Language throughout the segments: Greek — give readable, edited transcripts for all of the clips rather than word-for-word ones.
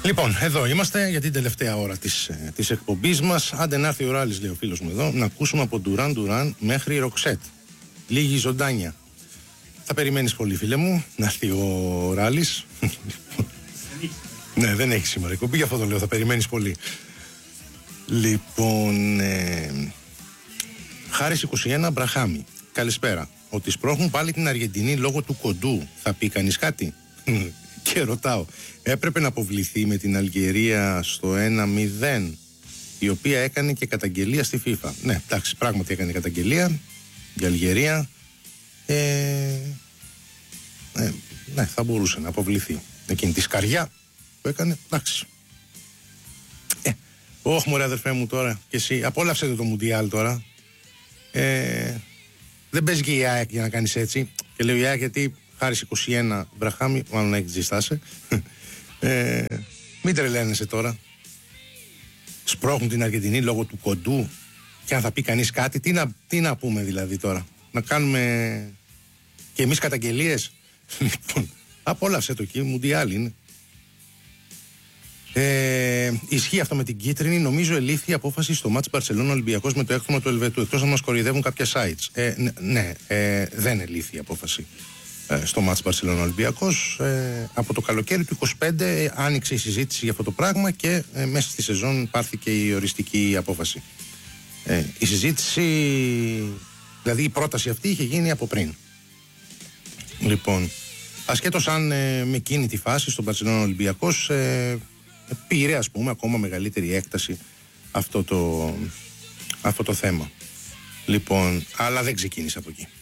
Λοιπόν, εδώ είμαστε για την τελευταία ώρα της εκπομπής μας. Άντε να έρθει ο Ράλης, λέει ο φίλος μου εδώ, να ακούσουμε από Ντουράν μέχρι Ροξέτ. Λίγη ζωντάνια. Θα περιμένεις πολύ, φίλε μου, να έρθει ο Ράλης. Ναι, δεν έχει σήμερα εκπομπή, γι' αυτό το λέω, θα περιμένεις πολύ. Λοιπόν, Χάρης 21 Μπραχάμι. Καλησπέρα. Ότι σπρώχνουν πάλι την Αργεντινή λόγω του κοντού. Θα πει κανείς κάτι? Και ρωτάω, έπρεπε να αποβληθεί με την Αλγερία στο 1-0, η οποία έκανε και καταγγελία στη FIFA. Ναι, εντάξει, πράγματι έκανε καταγγελία η Αλγερία. Ναι, θα μπορούσε να αποβληθεί. Εκείνη τη σκαριά που έκανε, εντάξει. Όχι μωρέ αδερφέ μου τώρα, και εσύ απόλαυσε το Μουντιάλ τώρα. Δεν παίζει και η ΑΕΚ για να κάνεις έτσι. Και λέω η ΑΕΚ γιατί Χάρης 21 Μπραχάμι, μάλλον να έχεις ζητάσει. Μην τρελαίνεσαι τώρα. Σπρώχνουν την Αργεντινή λόγω του κοντού. Και αν θα πει κανείς κάτι, τι να πούμε δηλαδή τώρα? Να κάνουμε και εμείς καταγγελίες? Λοιπόν, απόλαυσε το εκεί, Μουντιάλ είναι. Ισχύει αυτό με την κίτρινη. Νομίζω ελήφθη η απόφαση στο μάτς Μπαρσελόνα Ολυμπιακός με το έκτομα του Ελβετού. Εκτός να μας κοροϊδεύουν κάποια sites. Δεν ελήφθη η απόφαση στο μάτς Μπαρσελόνα Ολυμπιακός. Από το καλοκαίρι του 25 άνοιξε η συζήτηση για αυτό το πράγμα και μέσα στη σεζόν πάρθηκε η οριστική απόφαση. Η συζήτηση, δηλαδή η πρόταση αυτή είχε γίνει από πριν. Λοιπόν, ασχέτως αν με εκείνη τη φάση στον Μπαρσελόνα Ολυμπιακός πήρε, ας πούμε, ακόμα μεγαλύτερη έκταση αυτό το θέμα. Λοιπόν, αλλά δεν ξεκίνησε από εκεί.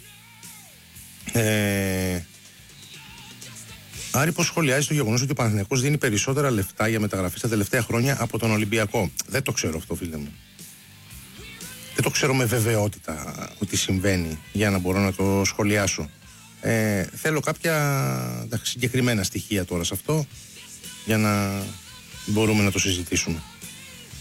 Άρη, πώς σχολιάζει το γεγονός ότι ο Παναθηναϊκός δίνει περισσότερα λεφτά για μεταγραφή στα τελευταία χρόνια από τον Ολυμπιακό? Δεν το ξέρω αυτό, φίλε μου. Δεν το ξέρω με βεβαιότητα ότι συμβαίνει για να μπορώ να το σχολιάσω. Θέλω κάποια συγκεκριμένα στοιχεία τώρα σε αυτό για να μπορούμε να το συζητήσουμε.